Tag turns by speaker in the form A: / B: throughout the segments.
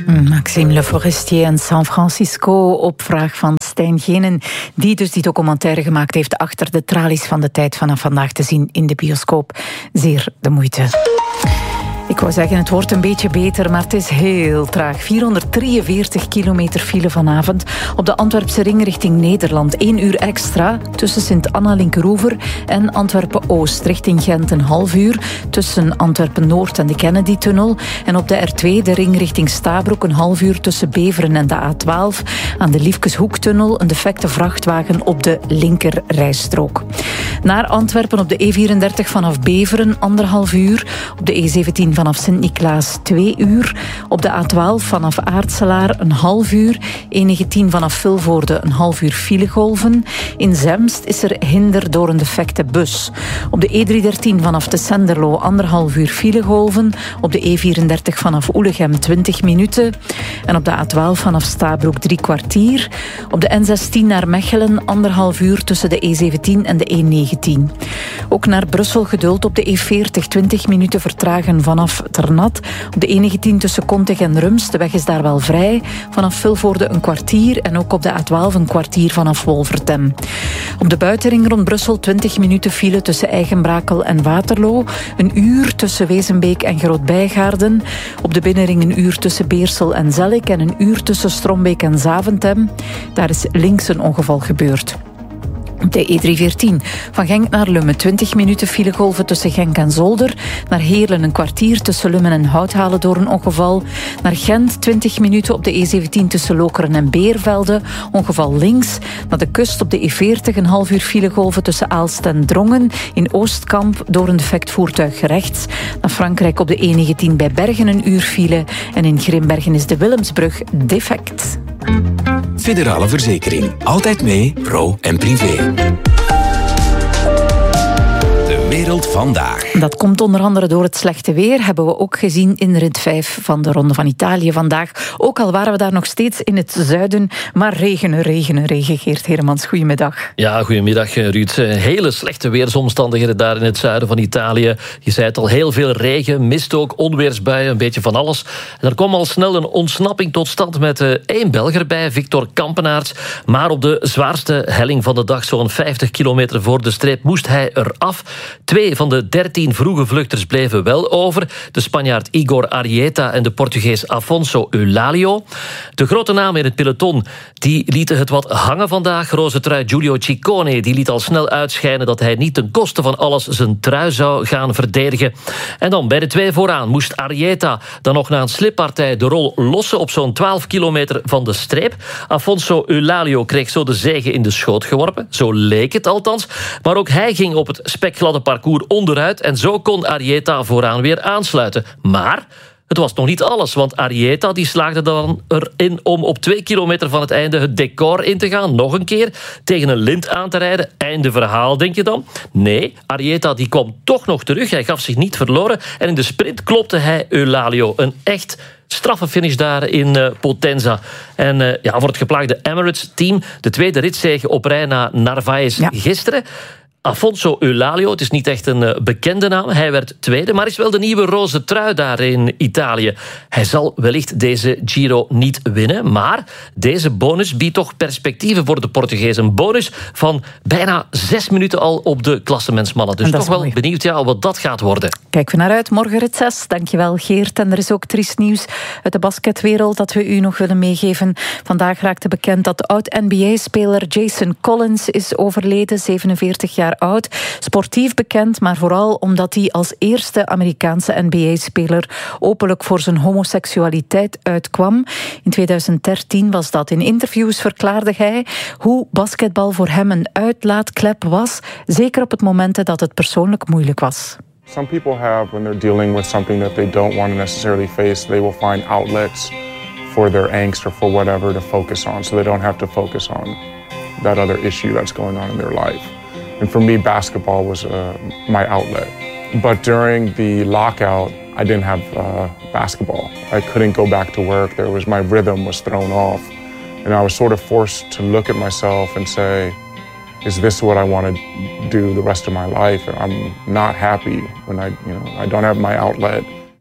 A: Maxime Le Forestier in San Francisco op vraag van Stijn Genen, die dus die documentaire gemaakt heeft Achter de tralies van de tijd, vanaf vandaag te zien in de bioscoop. Zeer de moeite. Ik wou zeggen, het wordt een beetje beter, maar het is heel traag. 443 kilometer file vanavond op de Antwerpse ring richting Nederland. 1 uur extra tussen Sint-Anna-Linkeroever en Antwerpen-Oost. Richting Gent een half uur tussen Antwerpen-Noord en de Kennedy-tunnel. En op de R2 de ring richting Stabroek een half uur tussen Beveren en de A12. Aan de Liefkeshoektunnel een defecte vrachtwagen op de linkerrijstrook. Naar Antwerpen op de E34 vanaf Beveren 1,5 uur. Op de E17 vanaf Sint-Niklaas 2 uur. Op de A12 vanaf Aartselaar een half uur. E19 vanaf Vilvoorde een half uur filegolven. In Zemst is er hinder door een defecte bus. Op de E313 vanaf de Senderlo 1,5 uur filegolven. Op de E34 vanaf Oelegem 20 minuten. En op de A12 vanaf Stabroek 3 kwartier. Op de N16 naar Mechelen 1,5 uur tussen de E17 en de E19. Ook naar Brussel geduld op de E40 20 minuten vertragen vanaf Ternat. Op de E19 tussen Kontig en Rums, de weg is daar wel vrij. Vanaf Vilvoorde een kwartier en ook op de A12 een kwartier vanaf Wolvertem. Op de buitenring rond Brussel 20 minuten file tussen Eigenbrakel en Waterloo. Een uur tussen Wezenbeek en Groot-Bijgaarden. Op de binnenring een uur tussen Beersel en Zellik en een uur tussen Strombeek en Zaventem. Daar is links een ongeval gebeurd. Op de E314 van Genk naar Lummen 20 minuten filegolven tussen Genk en Zolder. Naar Heerlen een kwartier tussen Lummen en Houthalen door een ongeval. Naar Gent 20 minuten op de E17 tussen Lokeren en Beervelde. Ongeval links. Naar de kust op de E40 een half uur filegolven tussen Aalst en Drongen. In Oostkamp door een defect voertuig rechts. Naar Frankrijk op de E19 bij Bergen een uur file. En in Grimbergen is de Willemsbrug defect.
B: Federale Verzekering. Altijd mee, pro en privé. De wereld vandaag.
A: Dat komt onder andere door het slechte weer. Hebben we ook gezien in rit 5 van de Ronde van Italië vandaag. Ook al waren we daar nog steeds in het zuiden. Maar regen. Geert Heremans, goedemiddag.
C: Ja, goedemiddag Ruud. Hele slechte weersomstandigheden daar in het zuiden van Italië. Je zei het al, heel veel regen, mist ook, onweersbuien, een beetje van alles. En er kwam al snel een ontsnapping tot stand met 1 Belger bij, Victor Kampenaerts. Maar op de zwaarste helling van de dag, zo'n 50 kilometer voor de streep, moest hij eraf. 2 van de 13 vroege vluchters bleven wel over. De Spanjaard Igor Arrieta en de Portugees Afonso Eulalio. De grote namen in het peloton die lieten het wat hangen vandaag. Roze trui Giulio Ciccone die liet al snel uitschijnen dat hij niet ten koste van alles zijn trui zou gaan verdedigen. En dan bij de 2 vooraan moest Arrieta dan nog na een slippartij de rol lossen op zo'n 12 kilometer van de streep. Afonso Eulalio kreeg zo de zege in de schoot geworpen. Zo leek het althans. Maar ook hij ging op het spekgladde parcours onderuit en zo kon Arrieta vooraan weer aansluiten. Maar het was nog niet alles, want Arrieta die slaagde dan erin om op 2 kilometer van het einde het decor in te gaan. Nog een keer tegen een lint aan te rijden. Einde verhaal, denk je dan? Nee, Arrieta die kwam toch nog terug. Hij gaf zich niet verloren. En in de sprint klopte hij Eulalio. Een echt straffe finish daar in Potenza. En voor het geplaagde Emirates-team de tweede ritzege op rij na Narvaez gisteren. Afonso Eulalio, het is niet echt een bekende naam. Hij werd tweede, maar is wel de nieuwe roze trui daar in Italië. Hij zal wellicht deze Giro niet winnen, maar deze bonus biedt toch perspectieven voor de Portugezen. Een bonus van bijna 6 minuten al op de klassementsmannen. Dus toch wel benieuwd wat dat gaat worden.
A: Kijken we naar uit. Morgen rit 6. Dankjewel Geert. En er is ook triest nieuws uit de basketwereld dat we u nog willen meegeven. Vandaag raakte bekend dat de oud-NBA-speler Jason Collins is overleden, 47 jaar oud. Sportief bekend, maar vooral omdat hij als eerste Amerikaanse NBA-speler openlijk voor zijn homoseksualiteit uitkwam. In 2013 was dat. In interviews verklaarde hij hoe basketbal voor hem een uitlaatklep was, zeker op het moment dat het persoonlijk moeilijk was.
D: Some people have, when they're dealing with something that they don't want to necessarily face, they will find outlets for their angst or for whatever to focus on, so they don't have to focus on that other issue that's going on in their life. And for me, basketball was my outlet. But during the lockout, I didn't have basketball. I couldn't go back to work. My rhythm was thrown off. And I was sort of forced to look at myself and say, is this what I want to do the rest of my life? I'm not happy when I don't have my outlet.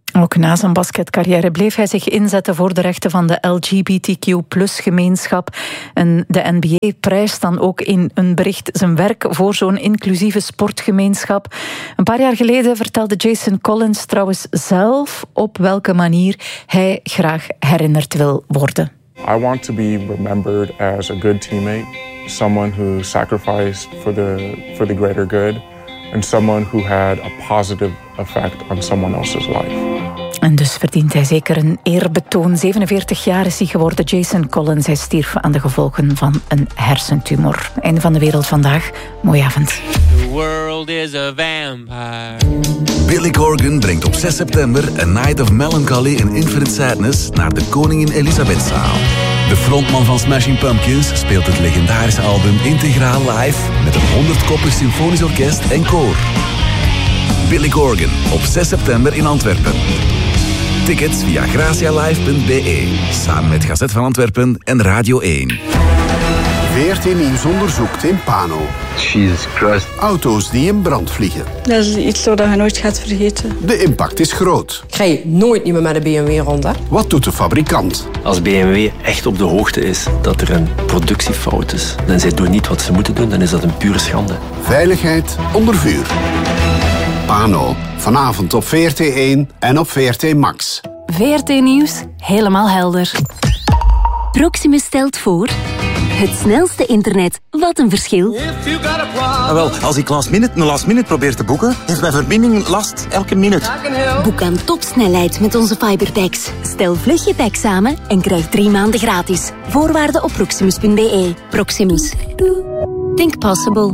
A: Ook na zijn basketcarrière bleef hij zich inzetten voor de rechten van de LGBTQ+-gemeenschap. En de NBA prijst dan ook in een bericht zijn werk voor zo'n inclusieve sportgemeenschap. Een paar jaar geleden vertelde Jason Collins trouwens zelf op welke manier hij graag herinnerd wil worden.
D: I want to be remembered as a good teammate, someone who sacrificed for the greater good, and someone who had a positive effect on someone else's life.
A: En dus verdient hij zeker een eerbetoon. 47 jaar is hij geworden, Jason Collins. Hij stierf aan de gevolgen van een hersentumor. Einde van de wereld vandaag. Mooie avond.
E: The world is a vampire.
F: Billy Corgan brengt op 6 september A Night of Melancholy and Infinite Sadness naar de Koningin Elisabethzaal. De frontman van Smashing Pumpkins speelt het legendarische album integraal live met een 100-koppig symfonisch orkest en koor. Billy Corgan op 6 september in Antwerpen. Tickets via gracialive.be. Samen met Gazet van Antwerpen en Radio 1.
G: VRT Nieuws onderzoekt in Pano.
H: Jesus Christ.
G: Auto's die in brand vliegen.
I: Dat is iets dat je nooit gaat vergeten.
G: De impact is groot.
J: Ik rij nooit meer met een BMW rond, hè?
G: Wat doet de fabrikant?
H: Als BMW echt op de hoogte is dat er een productiefout is en zij doen niet wat ze moeten doen, dan is dat een pure schande.
G: Veiligheid onder vuur. Pano. Vanavond op VRT1 en op VRT Max.
K: VRT Nieuws, helemaal helder. Proximus stelt voor... Het snelste internet. Wat een verschil.
L: Wel, als ik een last minute probeer te boeken, heeft mijn verbinding last elke minuut.
K: Boek aan topsnelheid met onze fiberpacks. Stel vlug je pack samen en krijg 3 maanden gratis. Voorwaarden op proximus.be. Proximus. Think possible.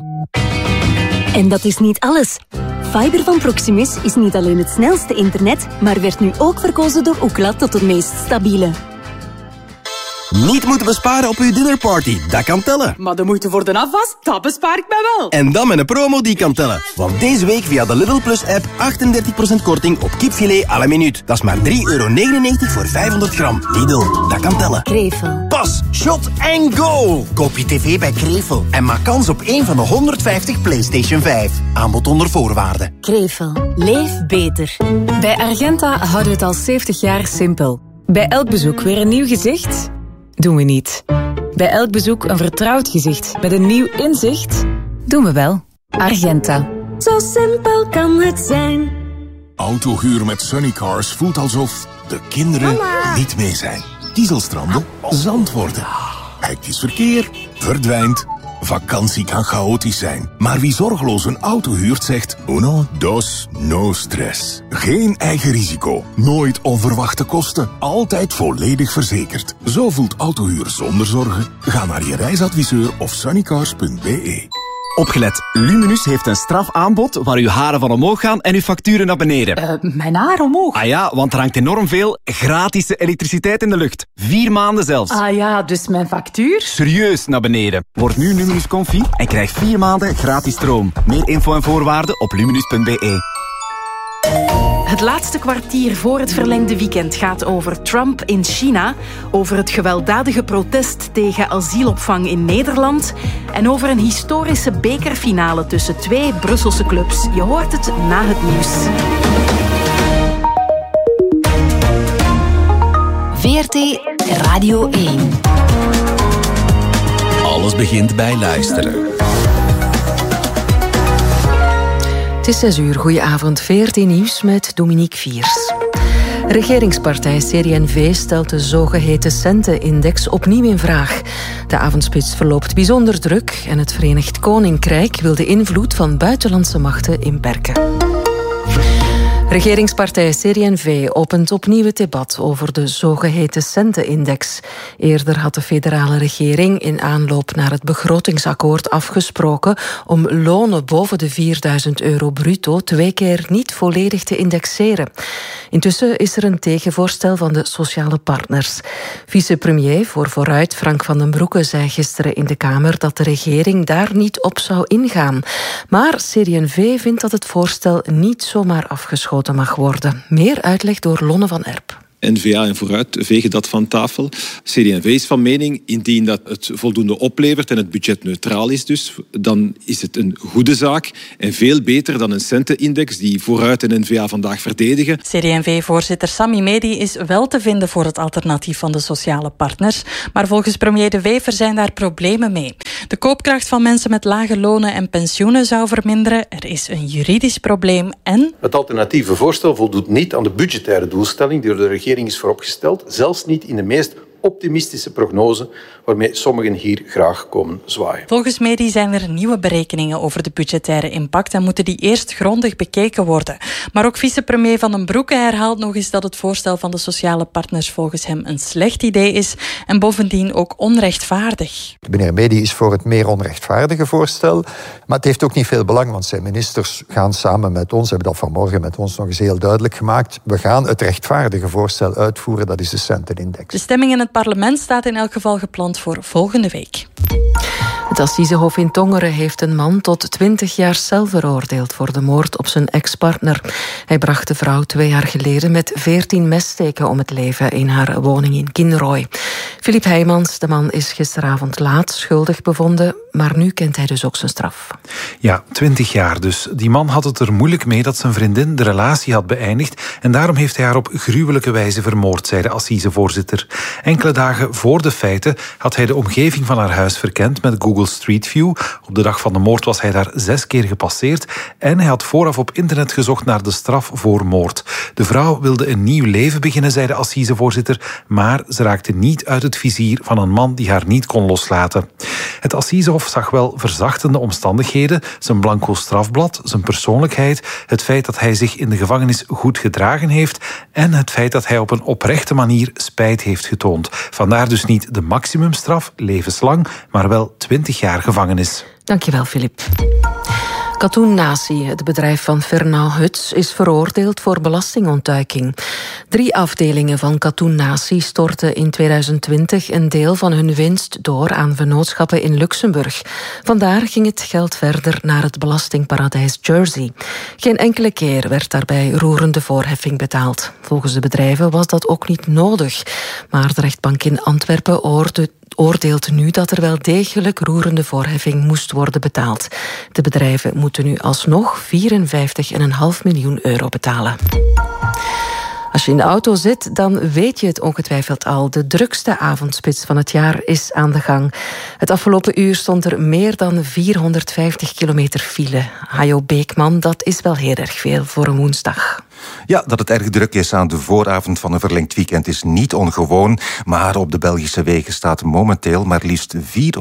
K: En dat is niet alles. Fiber van Proximus is niet alleen het snelste internet, maar werd nu ook verkozen door Ookla tot het meest stabiele.
L: Niet moeten besparen op uw dinnerparty, dat kan tellen.
M: Maar de moeite voor de afwas, dat bespaar ik mij wel.
L: En dan met een promo die kan tellen. Want deze week via de Lidl Plus app 38% korting op kipfilet à la minuut. Dat is maar €3,99 voor 500 gram. Lidl, dat kan tellen.
K: Krevel.
L: Pas, shot en go! Koop je tv bij Krevel en maak kans op één van de 150 PlayStation 5. Aanbod onder voorwaarden.
K: Krevel. Leef beter.
N: Bij Argenta houden we het al 70 jaar simpel. Bij elk bezoek weer een nieuw gezicht? Doen we niet. Bij elk bezoek een vertrouwd gezicht met een nieuw inzicht? Doen we wel. Argenta.
K: Zo simpel kan het zijn.
O: Autohuur met Sunnycars voelt alsof de kinderen niet mee zijn. Dieselstranden, zand worden. Hectisch verkeer, verdwijnt. Vakantie kan chaotisch zijn. Maar wie zorgeloos een auto huurt zegt... Uno, dos, no stress. Geen eigen risico. Nooit onverwachte kosten. Altijd volledig verzekerd. Zo voelt autohuur zonder zorgen. Ga naar je reisadviseur of sunnycars.be.
P: Opgelet, Luminus heeft een strafaanbod waar uw haren van omhoog gaan en uw facturen naar beneden.
M: Mijn haar omhoog?
P: Ah ja, want er hangt enorm veel gratis elektriciteit in de lucht. 4 maanden zelfs.
M: Ah ja, dus mijn factuur?
P: Serieus naar beneden. Word nu Luminus Confi en krijg 4 maanden gratis stroom. Meer info en voorwaarden op luminus.be.
Q: Het laatste kwartier voor het verlengde weekend gaat over Trump in China, over het gewelddadige protest tegen asielopvang in Nederland en over een historische bekerfinale tussen 2 Brusselse clubs. Je hoort het na het nieuws.
K: VRT Radio 1.
F: Alles begint bij luisteren.
R: Het is 6 uur. Goedenavond. VRT Nieuws met Dominique Viers. Regeringspartij CD&V stelt de zogeheten Centenindex opnieuw in vraag. De avondspits verloopt bijzonder druk en het Verenigd Koninkrijk wil de invloed van buitenlandse machten inperken. Regeringspartij CD&V opent opnieuw het debat over de zogeheten Centenindex. Eerder had de federale regering in aanloop naar het begrotingsakkoord afgesproken om lonen boven de €4.000 bruto 2 keer niet volledig te indexeren. Intussen is er een tegenvoorstel van de sociale partners. Vicepremier voor Vooruit Frank van den Broeke zei gisteren in de Kamer dat de regering daar niet op zou ingaan. Maar CD&V vindt dat het voorstel niet zomaar afgeschoten mag worden. Meer uitleg door Lonne van Erp.
S: N-VA en Vooruit vegen dat van tafel. CD&V is van mening, indien dat het voldoende oplevert en het budget neutraal is dus, dan is het een goede zaak en veel beter dan een centenindex die Vooruit en N-VA vandaag verdedigen.
Q: CD&V-voorzitter Sami Medi is wel te vinden voor het alternatief van de sociale partners, maar volgens premier De Wever zijn daar problemen mee. De koopkracht van mensen met lage lonen en pensioenen zou verminderen, er is een juridisch probleem en...
T: Het alternatieve voorstel voldoet niet aan de budgettaire doelstelling die door de regering is vooropgesteld, zelfs niet in de meest optimistische prognose waarmee sommigen hier graag komen zwaaien.
Q: Volgens Medi zijn er nieuwe berekeningen over de budgettaire impact en moeten die eerst grondig bekeken worden. Maar ook vicepremier Van den Broeke herhaalt nog eens dat het voorstel van de sociale partners volgens hem een slecht idee is en bovendien ook onrechtvaardig.
U: Meneer Medi is voor het meer onrechtvaardige voorstel, maar het heeft ook niet veel belang, want zijn ministers gaan samen met ons, hebben dat vanmorgen met ons nog eens heel duidelijk gemaakt, we gaan het rechtvaardige voorstel uitvoeren, dat is de centenindex.
Q: De stemming in het parlement staat in elk geval gepland voor volgende week.
R: Het Assisehof in Tongeren heeft een man tot 20 jaar cel veroordeeld voor de moord op zijn ex-partner. Hij bracht de vrouw 2 jaar geleden met 14 messteken om het leven in haar woning in Kinrooi. Filip Heijmans, de man, is gisteravond laat schuldig bevonden, maar nu kent hij dus ook zijn straf.
V: Ja, 20 jaar dus. Die man had het er moeilijk mee dat zijn vriendin de relatie had beëindigd en daarom heeft hij haar op gruwelijke wijze vermoord, zei de Assisevoorzitter. Enkele dagen voor de feiten had hij de omgeving van haar huis verkend met Google Street View. Op de dag van de moord was hij daar 6 keer gepasseerd en hij had vooraf op internet gezocht naar de straf voor moord. De vrouw wilde een nieuw leven beginnen, zei de Assisevoorzitter, maar ze raakte niet uit het vizier van een man die haar niet kon loslaten. Het Assisehof zag wel verzachtende omstandigheden, zijn blanco strafblad, zijn persoonlijkheid, het feit dat hij zich in de gevangenis goed gedragen heeft en het feit dat hij op een oprechte manier spijt heeft getoond. Vandaar dus niet de maximumstraf, levenslang, maar wel 20 jaar gevangenis.
R: Dankjewel, Filip. Katoen Natie, het bedrijf van Fernand Huts, is veroordeeld voor belastingontduiking. 3 afdelingen van Katoen Natie stortten in 2020 een deel van hun winst door aan vennootschappen in Luxemburg. Vandaar ging het geld verder naar het belastingparadijs Jersey. Geen enkele keer werd daarbij roerende voorheffing betaald. Volgens de bedrijven was dat ook niet nodig. Maar de rechtbank in Antwerpen oordeelt nu dat er wel degelijk roerende voorheffing moest worden betaald. De bedrijven moeten nu alsnog 54,5 miljoen euro betalen. Als je in de auto zit, dan weet je het ongetwijfeld al. De drukste avondspits van het jaar is aan de gang. Het afgelopen uur stond er meer dan 450 kilometer file. Hajo Beekman, dat is wel heel erg veel voor een woensdag.
W: Ja, dat het erg druk is aan de vooravond van een verlengd weekend is niet ongewoon. Maar op de Belgische wegen staat momenteel maar liefst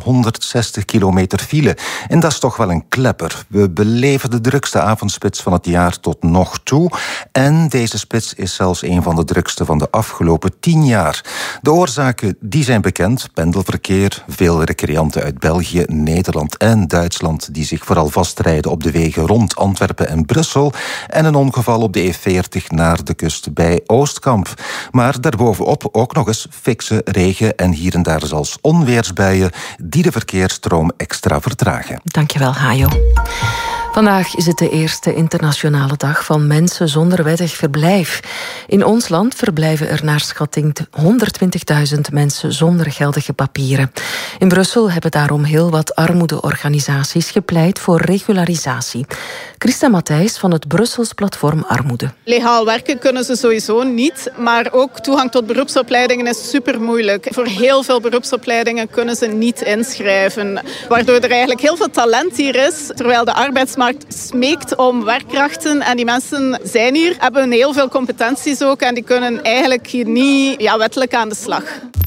W: 460 kilometer file. En dat is toch wel een klepper. We beleven de drukste avondspits van het jaar tot nog toe. En deze spits is zelfs een van de drukste van de afgelopen 10 jaar. De oorzaken die zijn bekend. Pendelverkeer, veel recreanten uit België, Nederland en Duitsland die zich vooral vastrijden op de wegen rond Antwerpen en Brussel. En een ongeval op de E40 naar de kust bij Oostkamp. Maar daarbovenop ook nog eens fikse regen en hier en daar zelfs onweersbuien die de verkeersstroom extra vertragen.
R: Dankjewel, Hajo. Vandaag is het de eerste internationale dag van mensen zonder wettig verblijf. In ons land verblijven er naar schatting 120.000 mensen zonder geldige papieren. In Brussel hebben daarom heel wat armoedeorganisaties gepleit voor regularisatie. Christa Matthijs van het Brussels platform Armoede.
X: Legaal werken kunnen ze sowieso niet, maar ook toegang tot beroepsopleidingen is super moeilijk. Voor heel veel beroepsopleidingen kunnen ze niet inschrijven, waardoor er eigenlijk heel veel talent hier is, terwijl de arbeidsmarkt smeekt om werkkrachten en die mensen zijn hier, hebben heel veel competenties ook en die kunnen eigenlijk hier niet wettelijk aan de slag.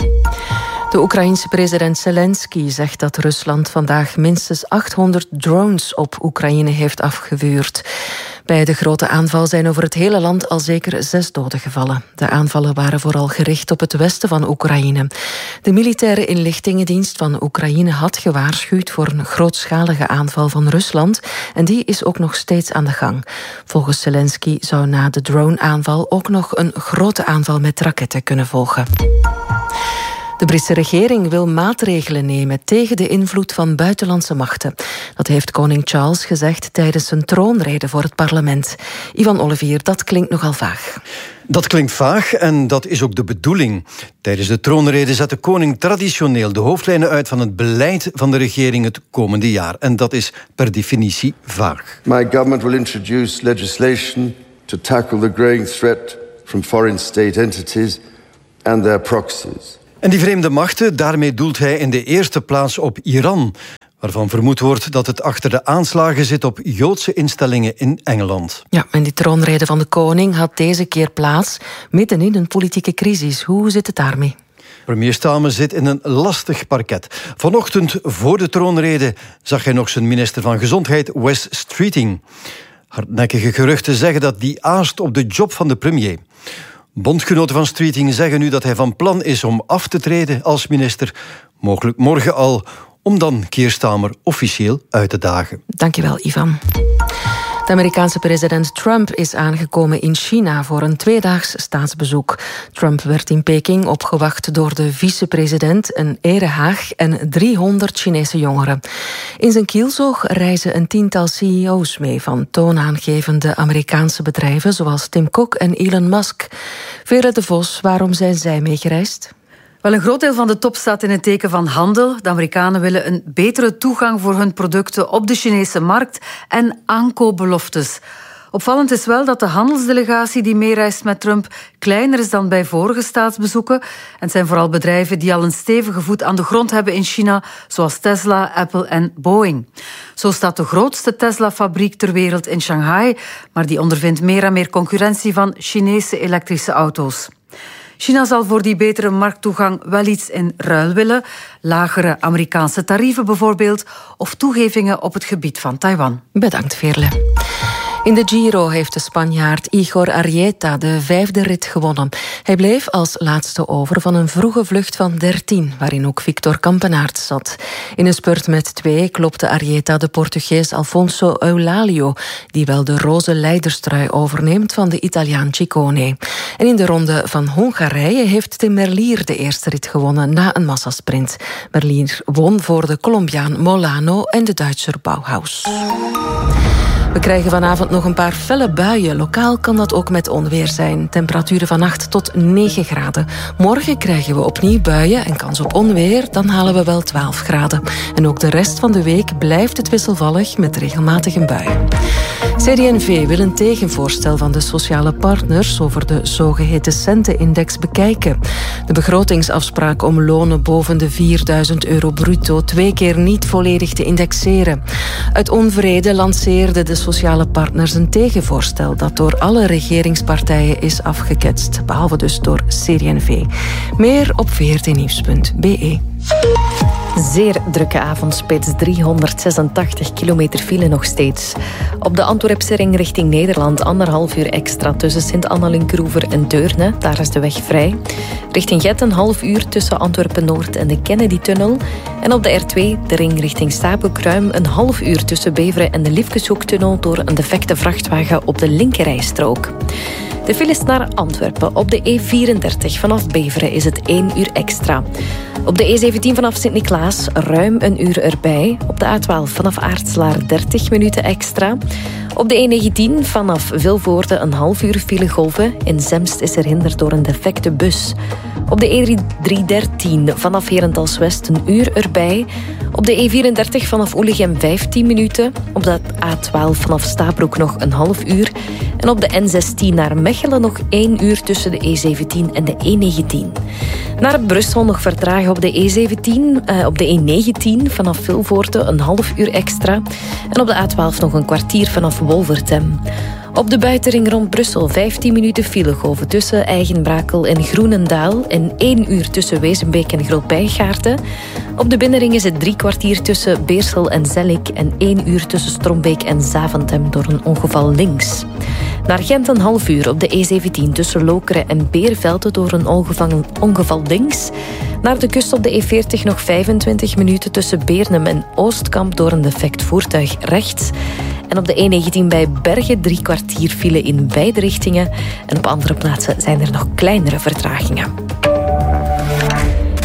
R: De Oekraïense president Zelensky zegt dat Rusland vandaag minstens 800 drones op Oekraïne heeft afgevuurd. Bij de grote aanval zijn over het hele land al zeker 6 doden gevallen. De aanvallen waren vooral gericht op het westen van Oekraïne. De militaire inlichtingendienst van Oekraïne had gewaarschuwd voor een grootschalige aanval van Rusland en die is ook nog steeds aan de gang. Volgens Zelensky zou na de drone-aanval ook nog een grote aanval met raketten kunnen volgen. De Britse regering wil maatregelen nemen tegen de invloed van buitenlandse machten. Dat heeft koning Charles gezegd tijdens zijn troonrede voor het parlement. Ivan Olivier, dat klinkt nogal vaag.
A: Dat klinkt vaag en dat is ook de bedoeling. Tijdens de troonrede zet de koning traditioneel de hoofdlijnen uit van het beleid van de regering het komende jaar. En dat is per definitie vaag.
B: My government will introduce legislation to tackle the growing threat from foreign state entities and their proxies.
A: En die vreemde machten, daarmee doelt hij in de eerste plaats op Iran, waarvan vermoed wordt dat het achter de aanslagen zit op Joodse instellingen in Engeland.
R: Ja, en die troonrede van de koning had deze keer plaats midden in een politieke crisis. Hoe zit het daarmee?
A: Premier Starmer zit in een lastig parket. Vanochtend voor de troonrede zag hij nog zijn minister van Gezondheid, Wes Streeting. Hardnekkige geruchten zeggen dat die aast op de job van de premier. Bondgenoten van Streeting zeggen nu dat hij van plan is om af te treden als minister, mogelijk morgen al, om dan Keir Starmer officieel uit te dagen.
R: Dankjewel, Ivan. De Amerikaanse president Trump is aangekomen in China voor een 2-daags staatsbezoek. Trump werd in Peking opgewacht door de vicepresident, een erehaag en 300 Chinese jongeren. In zijn kielzog reizen een 10-tal CEO's mee van toonaangevende Amerikaanse bedrijven zoals Tim Cook en Elon Musk. Vera de Vos, waarom zijn zij meegereisd?
C: Wel, een groot deel van de top staat in het teken van handel. De Amerikanen willen een betere toegang voor hun producten op de Chinese markt en aankoopbeloftes. Opvallend is wel dat de handelsdelegatie die meereist met Trump kleiner is dan bij vorige staatsbezoeken. En het zijn vooral bedrijven die al een stevige voet aan de grond hebben in China, zoals Tesla, Apple en Boeing. Zo staat de grootste Tesla-fabriek ter wereld in Shanghai, maar die ondervindt meer en meer concurrentie van Chinese elektrische auto's. China zal voor die betere markttoegang wel iets in ruil willen. Lagere Amerikaanse tarieven bijvoorbeeld, of toegevingen op het gebied van Taiwan.
R: Bedankt, Veerle. In de Giro heeft de Spanjaard Igor Arrieta de 5e rit gewonnen. Hij bleef als laatste over van een vroege vlucht van 13, waarin ook Victor Campenaerts zat. In een spurt met 2 klopte Arrieta de Portugees Alfonso Eulalio, die wel de roze leiderstrui overneemt van de Italiaan Ciccone. En in de ronde van Hongarije heeft Tim Merlier de eerste rit gewonnen na een massasprint. Merlier won voor de Colombiaan Molano en de Duitser Bauhaus. We krijgen vanavond nog een paar felle buien. Lokaal kan dat ook met onweer zijn. Temperaturen van 8 tot 9 graden. Morgen krijgen we opnieuw buien en kans op onweer. Dan halen we wel 12 graden. En ook de rest van de week blijft het wisselvallig met regelmatig een bui. CD&V wil een tegenvoorstel van de sociale partners over de zogeheten centenindex bekijken. De begrotingsafspraak om lonen boven de €4.000 bruto 2 keer niet volledig te indexeren. Uit onvrede lanceerden de sociale partners een tegenvoorstel dat door alle regeringspartijen is afgeketst, behalve dus door CD&V. Meer op vrtnieuws.be.
D: Zeer drukke avondspits, 386 kilometer file nog steeds. Op de Antwerpse ring richting Nederland 1,5 uur extra tussen Sint-Annelinkroever en Deurne. Daar is de weg vrij. Richting Get 1,5 uur tussen Antwerpen-Noord en de Kennedy-tunnel. En op de R2, de ring richting Stapelkruim, 1,5 uur tussen Beveren en de Liefkeshoektunnel door een defecte vrachtwagen op de linkerrijstrook. De files naar Antwerpen. Op de E34 vanaf Beveren is het 1 uur extra. Op de E17 vanaf Sint-Niklaas ruim een uur erbij. Op de A12 vanaf Aartslaar 30 minuten extra. Op de E19 vanaf Vilvoorde 1,5 uur filegolven. In Zemst is er hinder door een defecte bus. Op de E313 vanaf Herentals-West 1 uur erbij. Op de E34 vanaf Oelichem 15 minuten. Op de A12 vanaf Stabroek nog 1,5 uur. En op de N16 naar Mechelen nog 1 uur tussen de E17 en de E19. Naar Brussel nog vertragen op de E17, op de E19 vanaf Vilvoorde 1,5 uur extra. En op de A12 nog een kwartier vanaf Wolvertem. Op de buitenring rond Brussel 15 minuten filegolven tussen Eigenbrakel en Groenendaal en 1 uur tussen Wezenbeek en Grulpijgaarten. Op de binnenring is het 3 kwartier tussen Beersel en Zellik en 1 uur tussen Strombeek en Zaventem door een ongeval links. Naar Gent 1,5 uur op de E17 tussen Lokeren en Beervelde door een ongeval links. Naar de kust op de E40 nog 25 minuten tussen Beernem en Oostkamp door een defect voertuig rechts. En op de E19 bij Bergen 3 kwartier file in beide richtingen. En op andere plaatsen zijn er nog kleinere vertragingen.
Y: Ik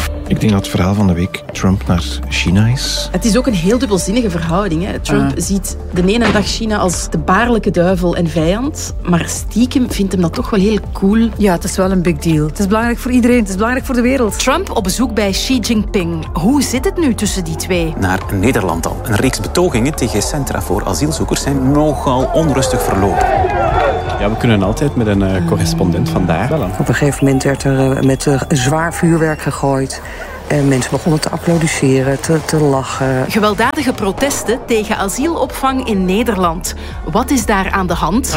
E: denk dat het verhaal van de week Trump naar China is.
Q: Het is ook een heel dubbelzinnige verhouding. Hè. Trump ziet de ene dag China als de baarlijke duivel en vijand, maar stiekem vindt hem dat toch wel heel cool.
C: Ja, het is wel een big deal. Het is belangrijk voor iedereen, het is belangrijk voor de wereld.
Q: Trump op bezoek bij Xi Jinping. Hoe zit het nu tussen die twee?
H: Naar Nederland al. Een reeks betogingen tegen centra voor asielzoekers zijn nogal onrustig verlopen.
E: Ja, we kunnen altijd met een correspondent vandaar bellen.
I: Op een gegeven moment werd er met zwaar vuurwerk gegooid. En mensen begonnen te applaudisseren, te lachen.
Q: Gewelddadige protesten tegen asielopvang in Nederland. Wat is daar aan de hand?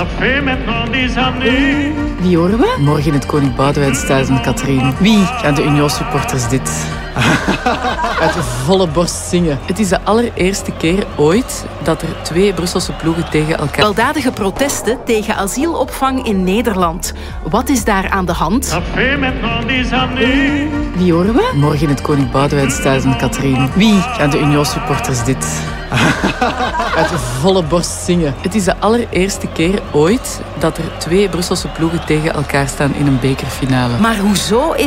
Q: Wie horen we?
M: Morgen in het Koning Boudewijnsthuis in Catherine. Wie gaan de Union-supporters dit uit de volle borst zingen? Het is de allereerste keer ooit dat er 2 Brusselse ploegen tegen elkaar...
Q: Gewelddadige protesten tegen asielopvang in Nederland. Wat is daar aan de hand? Wie horen we?
M: Morgen in het Koning Boudewijnsthuis in Catherine. Wie gaan de Union-supporters dit uit de volle borst zingen? Het is de allereerste keer ooit dat er 2 Brusselse ploegen tegen elkaar staan in een bekerfinale.
Q: Maar hoezo